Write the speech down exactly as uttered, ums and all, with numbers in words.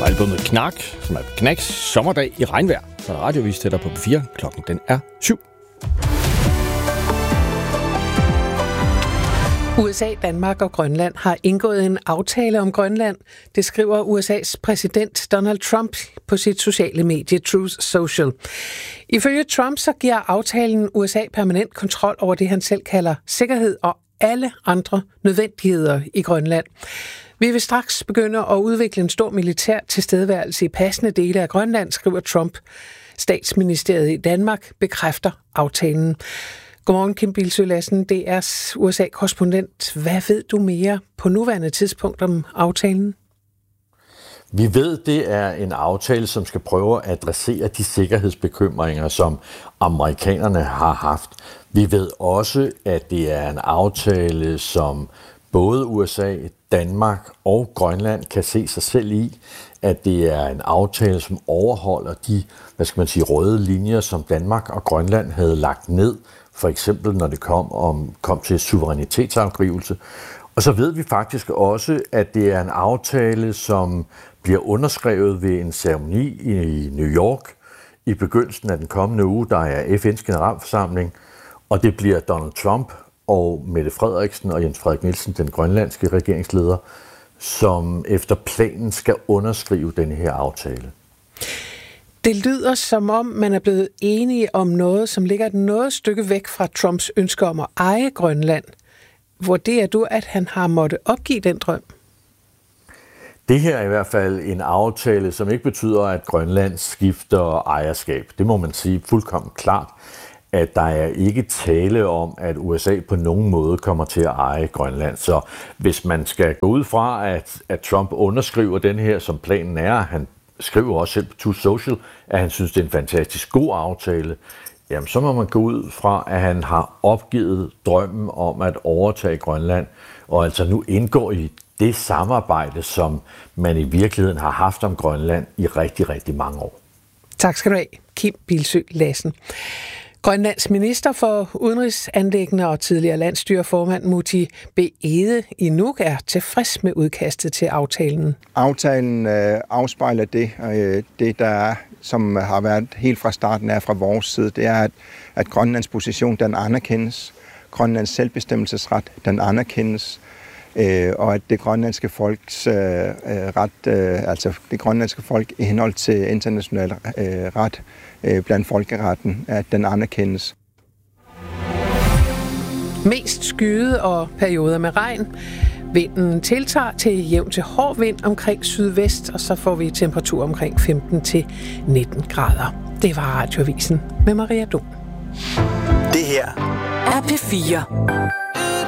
fra albumet Knak, som er Knacks sommerdag i regnvejr. Så er der radiovis til dig på P fire. Klokken den er syv. U S A, Danmark og Grønland har indgået en aftale om Grønland. Det skriver U S A's præsident Donald Trump på sit sociale medie Truth Social. Ifølge Trump så giver aftalen U S A permanent kontrol over det, han selv kalder sikkerhed og alle andre nødvendigheder i Grønland. Vi vil straks begynde at udvikle en stor militær tilstedeværelse i passende dele af Grønland, skriver Trump. Statsministeriet i Danmark bekræfter aftalen. Godmorgen, Kim Bildsøe Lassen, D R's U S A-korrespondent. Hvad ved du mere på nuværende tidspunkt om aftalen? Vi ved, det er en aftale, som skal prøve at adressere de sikkerhedsbekymringer, som amerikanerne har haft. Vi ved også, at det er en aftale, som både U S A, Danmark og Grønland kan se sig selv i, at det er en aftale, som overholder de, hvad skal man sige, røde linjer, som Danmark og Grønland havde lagt ned, for eksempel når det kom, om, kom til suverænitetsafgivelse. Og så ved vi faktisk også, at det er en aftale, som bliver underskrevet ved en ceremoni i New York i begyndelsen af den kommende uge, der er F N's generalforsamling, og det bliver Donald Trump og Mette Frederiksen og Jens Frederik Nielsen, den grønlandske regeringsleder, som efter planen skal underskrive denne her aftale. Det lyder som om, man er blevet enige om noget, som ligger et noget stykke væk fra Trumps ønske om at eje Grønland. Vurderer du, at han har måttet opgive den drøm? Det her er i hvert fald en aftale, som ikke betyder, at Grønland skifter ejerskab. Det må man sige fuldkommen klart, at der er ikke tale om, at U S A på nogen måde kommer til at eje Grønland. Så hvis man skal gå ud fra, at, at Trump underskriver den her, som planen er, han skriver også selv på Truth Social, at han synes, det er en fantastisk god aftale, jamen så må man gå ud fra, at han har opgivet drømmen om at overtage Grønland, og altså nu indgår i det samarbejde, som man i virkeligheden har haft om Grønland i rigtig, rigtig mange år. Tak skal du have, Kim Bildsøe Lassen. Grønlands minister for udenrigsanliggender og tidligere landsstyreformand Múte B. Egede i Nuuk er tilfreds med udkastet til aftalen. Aftalen øh, afspejler det, øh, det der er, som har været helt fra starten af fra vores side, det er, at, at Grønlands position, den anerkendes. Grønlands selvbestemmelsesret, den anerkendes. Øh, og at det grønlandske folks øh, ret, øh, altså det grønlandske folk i henhold til international øh, ret øh, blandt folkeretten, at den anerkendes. Mest skyde og perioder med regn. Vinden tiltager til jævn til hård vind omkring sydvest, og så får vi temperatur omkring femten til nitten grader. Det var Radioavisen med Maria Dum. Det her er P fire.